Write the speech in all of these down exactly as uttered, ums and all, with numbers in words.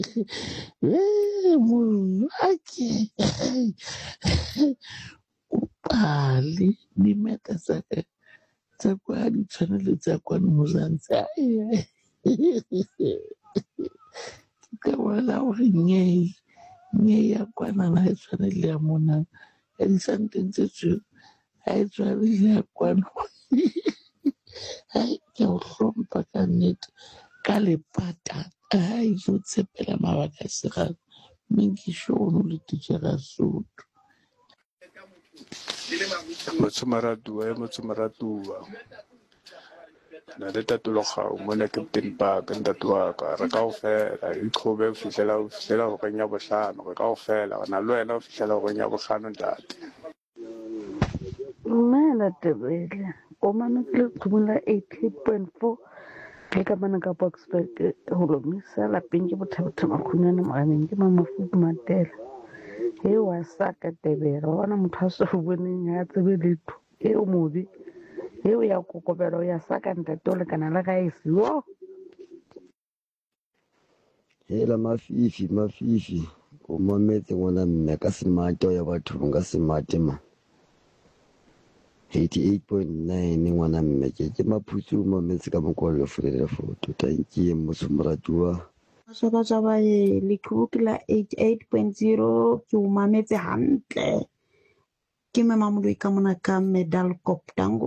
Eh, mo ake. Pale di meta tsa ka tsa kwa di tshwanele tsa kwa Mozantsi. Ka wala gore nye nye ya kwana na e tshwanele ya mona ya di sentence tse ha e tshwanele ya kwana. Hai ke o hlompha ka nnete ka lepata ha e zo tshepela mabaka segalo mengishono le tijara Sotho. Motho Maratua, motho Maratua. Na le tatolo gao mona Captain Park ntate wa ka re kaofela e qhobe o fihlela o fihlela ho renya bohlano re kaofela na le wena o fihlela ho renya bohlano ntate. Dumela Tebele o mametse Khumula eighty-eight point four le ka mana ka Boksburg ho lomisa lapeng ke bothabotha makhunyane moganeng ke Mamafuku Matela he wa saka Tebele ona motho a se ho boneng ha tsebe letho e o mobe he o ya kokobelo ya saka ntate o le kana la ga esi wo hela mafifi mafifi o mametse ngwana mme ka semate ya batho nga semate ma eighty-eight point nine ngwana mme ke ke maphutsu o mametse ka mokwalo fulele foto tanki motho Maratua Shaba shaba e Likhukula eighty-eight point zero ke o mametse hantle ke Mamamolo ka mona ka medal koptango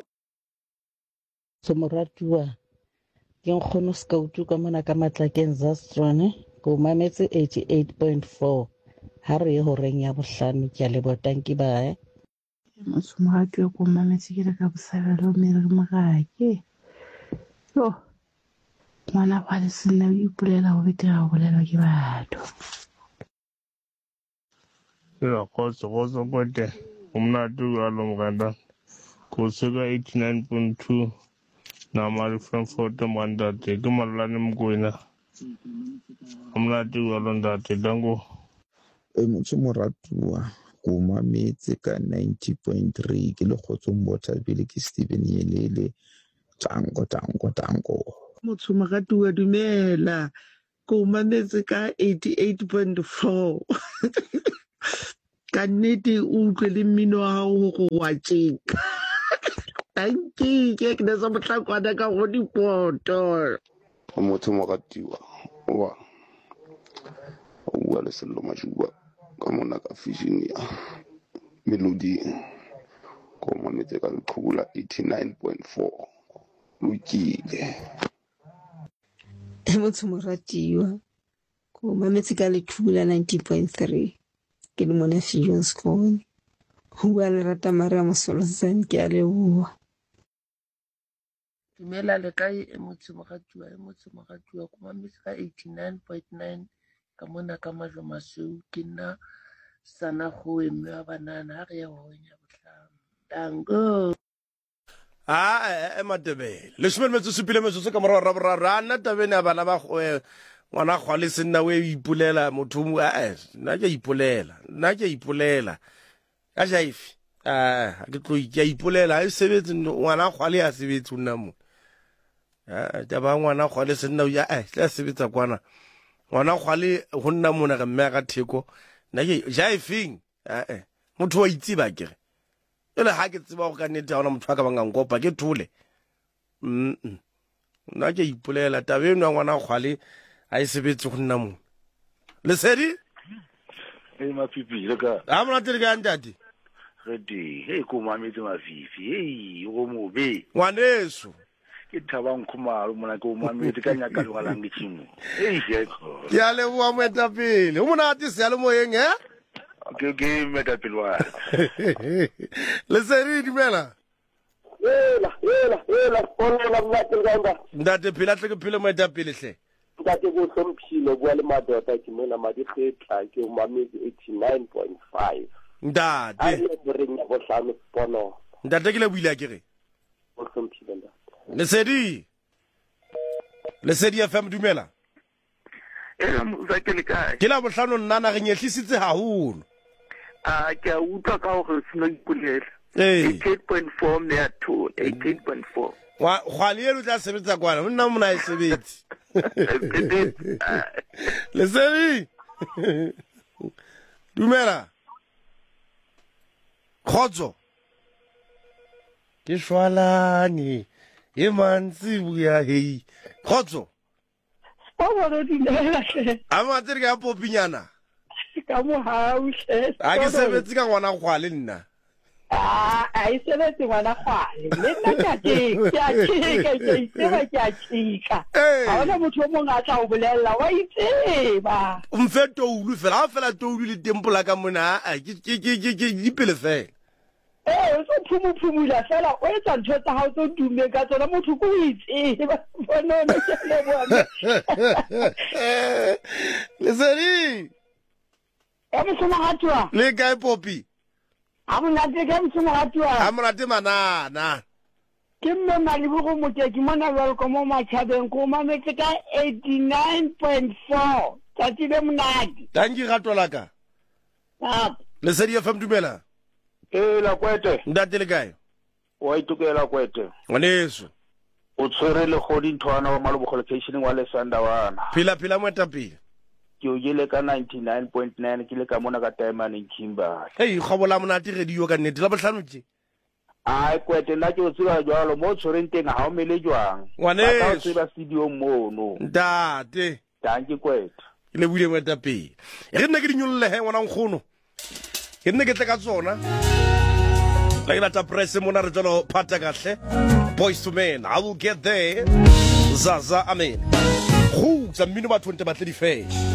Maratua ke nkgono Scoutu ka mona ka Matlakeng Zastrone ko mametse eighty-eight point four ha re ho reng ya bohlano ke le botanki ba motho Maratua ko mametse ke ka bosabelo mere magake yo ngwana ba le sena o ipulela go betega go bolelwa ke batho. Ya khotso khotso kote umnatu alomganda kusuka eighty-nine point two na mali Frankfurt mandate ke malane mkoina umnatu alondate dango e motho Maratua ko mametse ka ninety point three ke le khotso mbotha bile ke Stephen Yelele tango tango tango Motho Maratua dumela ko mametse ka eighty-eight point four ka nnete o utlwe le mmino wa hao go wa tjeka tanki ke ke sa motlakwana ka go dipoto Motho Maratua wa wa le sello majuba ka mona ka fishing ya melody ko mametse ka Likhukula eighty-nine point four lokile. motho Maratua ko mametse ka Likhukula ninety point three ke le mona Fusion School ho bua le rata Maria Mosolosane ke a leboha. dumela le kae e motho Maratua e motho Maratua ko mametse ka eighty-nine point nine ka mona ka Majomasou ke nna sana go eme wa banana ha re ya ho nya bohlano dango Ah, e Matebele le shome metso supile metso ka morwa ra ra nna tabene bana ba ngwana gwa le senna we ipulela motho mo a nna ke ipulela nna ke ipulela ka jaifi ah ke tlo ke ipulela a sebetse ngwana gwa le a sebetse nna mo ah ta ba ngwana gwa le senna ya a tla sebetsa kwana ngwana gwa le go nna mona ga mme ga theko nna ke jaifing ah motho wa itse ba kere ele ha ke tseba go ka nnete ha ona motho a ka bang ngopa ke thole mm nna ke ipulela tabe nwa ngwana gwa a e sebetse go nna mo le sedi e mafifi le ka a mona tele ka ntate ready hey ko mametse mafifi hey go mobe ngwaneso ke thabang khumalo mona ke o mametse ka nyaka le ngala ngitshimo hey yego ke a le bua moeta pele o mona ati se le moyeng eh ke ke meta pelwa le sedi dimela yela yela yela ona la mmatse ngamba ndate phela tle ke phele moeta pele hle ndate go hlomphile bua le madota ke mona madi kgetla ke o mametse eighty-nine point five ndate a le boreng go hlano pono ndate ke le buile ke re go hlomphile ndate le sedi le sedi F M dumela ela motsa ke le kae ke la bohlano nna re nyehlisitse haholo a ke a utlwa ka hore sino ipulela Hey. eighty-eight point four me at two eighty-eight point four kgwale eno tla sebetsa kwana monna mona e sebetse Lesedi dumela khotso ke shwalane e mantsi buya hei khotso o bona dinela hle a matse ka popinyana ka mo hause a ke sebetse ka ngwana kgwale nna ah ai sebetse ngwana kgwale le nna ka ke ka ke ke tseba ke tshika ha ona motho o mong a tla o bolella wa itseba umfe toulu fela a fela toulu le tempola ka mona a ke ke ke ke dipele fela eh o so phumu phumula fela o etsa ntho tsa hao tso dume ka tsona motho ko itseba bona ne ke le bona Lesedi e mo sona hatwa le kae popi amonate ke motho moratwa amonate manana ke mme Malibugo Moteki mona welcome mo Machabeng ko mametse ka eighty-nine point four tsatsi le monate tangi gatola ka ah Lesedi F M dumela eh la kwete ndate le kae wa itukela kwete ngwaneso o tshwere le godi nthwana wa Malibugo location wa lesanda wana phila phila mweta pila ke o jele ka ninety-nine point nine ke le ka mona ka Diamond Kimba hey kgobola monate radio ka nnete la bohlano tje ai kwete nna ke o tseba jwalo mo tshwereng teng ha o mele jwang ngwaneso ka tseba studio mono ntate tanki kwete le buile mweta pila re nne ke di nyolle he ngwana nkgono ke nne ke tla ka tsona la ila ta press mona re tsolo phata kahle Boys to Men I will get there Zaza amen go tsa mmino ba twenty ba tle di fe